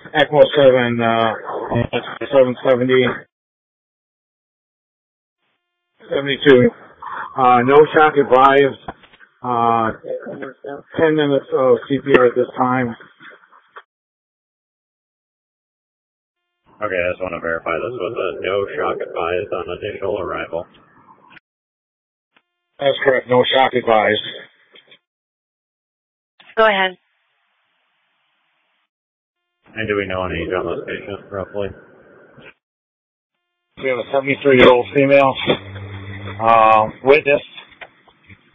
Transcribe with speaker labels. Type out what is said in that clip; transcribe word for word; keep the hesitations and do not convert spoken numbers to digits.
Speaker 1: ECMO seven, uh, seven seventy, seventy-two. Uh, no shock advised. Uh, ten minutes of C P R at this time.
Speaker 2: Okay, I just want to verify this was a no shock advised on initial arrival.
Speaker 1: That's correct. No shock advised.
Speaker 3: Go ahead.
Speaker 2: And do we know an age on this patient, roughly?
Speaker 1: We have a seventy-three-year-old female. Uh, witness